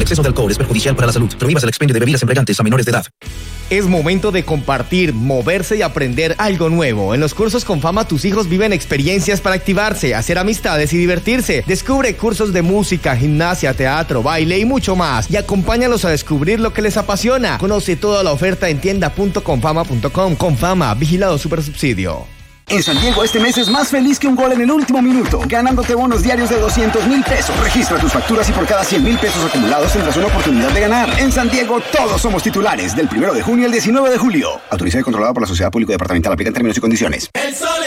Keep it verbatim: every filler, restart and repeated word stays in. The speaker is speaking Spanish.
exceso de alcohol es perjudicial para la salud. Prohíbas el expendio de bebidas embriagantes a menores de edad. Es momento de compartir, moverse y aprender algo nuevo. En los cursos con Fama, tus hijos viven experiencias para activarse, hacer amistades y divertirse. Descubre cursos de música, gimnasia, teatro, baile y mucho más. Y acompáñalos a descubrir lo que les apasiona. Conoce toda la oferta en tienda punto confama punto com. Confama, vigilado Supersubsidio. En San Diego este mes es más feliz que un gol en el último minuto, ganándote bonos diarios de doscientos mil pesos. Registra tus facturas y por cada cien mil pesos acumulados tendrás una oportunidad de ganar. En San Diego todos somos titulares, del primero de junio al diecinueve de julio. Autorizado y controlado por la Sociedad Público Departamental. Aplica en términos y condiciones. El sol